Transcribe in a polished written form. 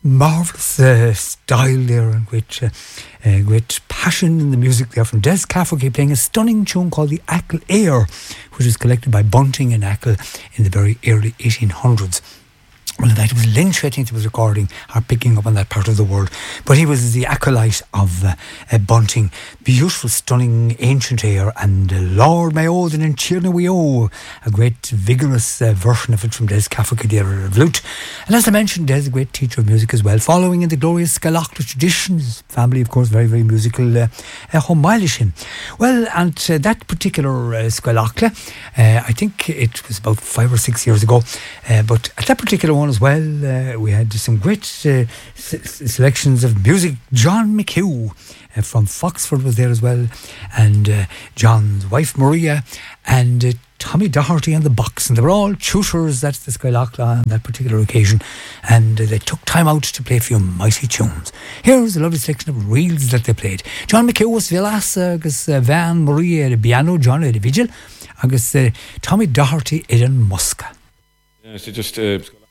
Marvellous style there, and great passion in the music there from Des Cafferty, playing a stunning tune called the Achill Air, which was collected by Bunting and Achill in the very early 1800s. Well, that was Lynch, I think, that was recording or picking up on that part of the world. But he was the acolyte of Bunting. Beautiful, stunning, ancient air. And Lord My Odin and Cheerna We O, a great, vigorous version of it from Des Cafferty there of lute. And as I mentioned, Des, a great teacher of music as well, following in the glorious Scalachla tradition. His family, of course, very, very musical. Homilishin. Well, and that particular Scalachla, I think it was about 5 or 6 years ago. But at that particular one as well, we had some great selections of music. John McHugh from Foxford was there as well, and John's wife Maria, and Tommy Doherty on the box, and they were all tutors. That's the Scalachla on that particular occasion, and they took time out to play a few mighty tunes. Here's a lovely selection of reels that they played. John McHugh was Villas, agus Van Maria the piano, John the vigil, agus Tommy Doherty in Muska. Yeah, so just